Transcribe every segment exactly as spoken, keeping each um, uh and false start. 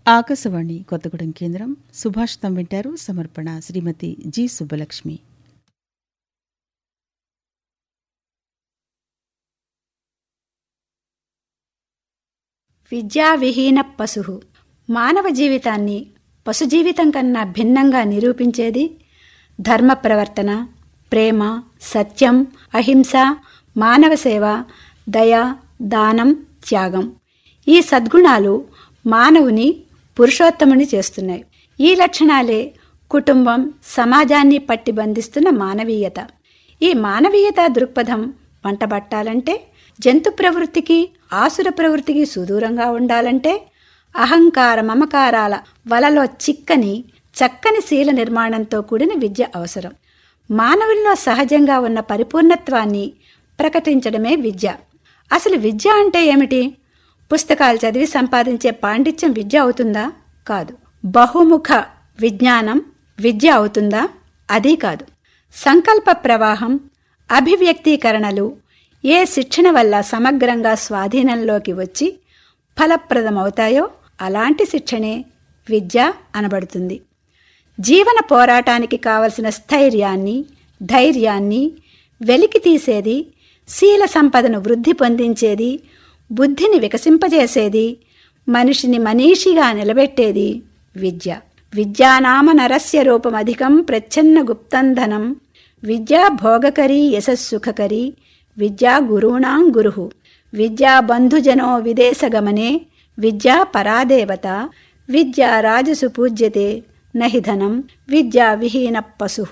ఆకాశవాణి కొత్తగూడెం కేంద్రం సుభాషితం వింటారు. సమర్పణ శ్రీమతి జి సుబ్బలక్ష్మి. విద్యావిహీన పశు. మానవ జీవితాన్ని పశుజీవితం కన్నా భిన్నంగా నిరూపించేది ధర్మ ప్రవర్తన, ప్రేమ, సత్యం, అహింస, మానవ సేవ, దయ, దానం, త్యాగం. ఈ సద్గుణాలు మానవుని పురుషోత్తముని చేస్తున్నాయి. ఈ లక్షణాలే కుటుంబం, సమాజాన్ని పట్టి బంధిస్తున్న మానవీయత. ఈ మానవీయత దృక్పథం వంటబట్టాలంటే, జంతు ప్రవృత్తికి, ఆసుర ప్రవృత్తికి సుదూరంగా ఉండాలంటే, అహంకార మమకారాల వలలో చిక్కని చక్కని శీల నిర్మాణంతో కూడిన విద్య అవసరం. మానవుల్లో సహజంగా ఉన్న పరిపూర్ణత్వాన్ని ప్రకటించడమే విద్య. అసలు విద్య అంటే ఏమిటి? పుస్తకాలు చదివి సంపాదించే పాండిత్యం విద్య అవుతుందా? కాదు. బహుముఖ విజ్ఞానం విద్య అవుతుందా? అదీ కాదు. సంకల్ప ప్రవాహం, అభివ్యక్తీకరణలు ఏ శిక్షణ వల్ల సమగ్రంగా స్వాధీనంలోకి వచ్చి ఫలప్రదమవుతాయో అలాంటి శిక్షణే విద్య అనబడుతుంది. జీవన పోరాటానికి కావలసిన స్థైర్యాన్ని, ధైర్యాన్ని వెలికి తీసేది, శీల సంపదను వృద్ధి పొందించేది, బుద్ధిని వికసింపజేసేది, మనిషిని మనీషిగా నిలబెట్టేది విద్య. విద్యానామ నరస్య రూపమధికం ప్రచ్ఛన్న గుప్తంధనం, విద్యా భోగకరీ యశస్సుఖకరీ, విద్యా గురూణాం గురుః, విద్యా బంధుజనో విదేశగమనే, విద్యా పరాదేవత, విద్యా రాజసు పూజ్యతే నహి ధనం, విద్యా విహీన పశుః.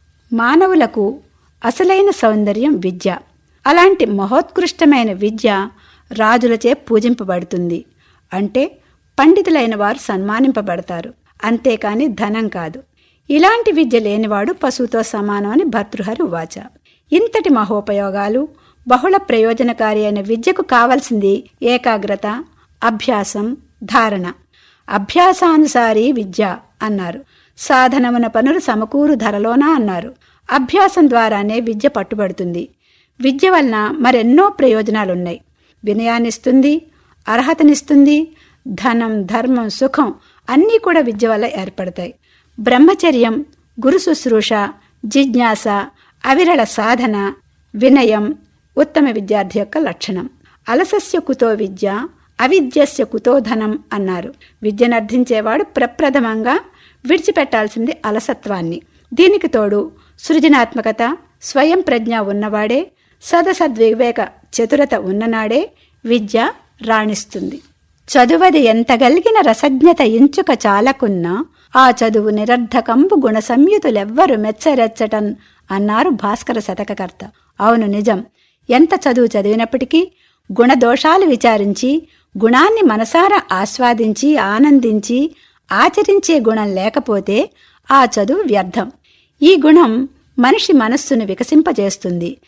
మానవులకు అసలైన సౌందర్యం విద్య. అలాంటి మహోత్కృష్టమైన విద్య రాజులచే పూజింపబడుతుంది. అంటే పండితులైన వారు సన్మానింపబడతారు, అంతేకాని ధనం కాదు. ఇలాంటి విద్య లేనివాడు పశువుతో సమానం అని భర్తృహరి ఉవాచ. ఇంతటి మహోపయోగాలు, బహుళ ప్రయోజనకారి అయిన విద్యకు కావలసింది ఏకాగ్రత, అభ్యాసం, ధారణ. అభ్యాసానుసారి విద్య అన్నారు. సాధనమున పనులు సమకూరు ధరలోనా అన్నారు. అభ్యాసం ద్వారానే విద్య పట్టుబడుతుంది. విద్య వలన మరెన్నో ప్రయోజనాలున్నాయి. వినయాన్నిస్తుంది, అర్హతనిస్తుంది, ధనం, ధర్మం, సుఖం అన్నీ కూడా విద్య వల్ల ఏర్పడతాయి. బ్రహ్మచర్యం, గురు శుశ్రూష, జిజ్ఞాస, అవిరళ సాధన, వినయం ఉత్తమ విద్యార్థి యొక్క లక్షణం. అలసస్య కుతో విద్య, అవిద్యస్య కుతో ధనం అన్నారు. విద్యనర్థించేవాడు ప్రప్రథమంగా విడిచిపెట్టాల్సింది అలసత్వాన్ని. దీనికి తోడు సృజనాత్మకత, స్వయం ప్రజ్ఞ ఉన్నవాడే, సదసద్వివేక చతురత ఉన్ననాడే విద్య రాణిస్తుంది. చదువది ఎంతగలిగిన రసజ్ఞత ఇంచుక చాలకున్నా, ఆ చదువు నిరర్ధకంబు గుణ సంయుతులెవ్వరు మెచ్చరెచ్చటన్ అన్నారు భాస్కర శతకకర్త. అవును, నిజం. ఎంత చదువు చదివినప్పటికీ గుణదోషాలు విచారించి, గుణాన్ని మనసారా ఆస్వాదించి, ఆనందించి ఆచరించే గుణం లేకపోతే ఆ చదువు వ్యర్థం. ఈ గుణం మనిషి మనస్సును వికసింపజేస్తుంది.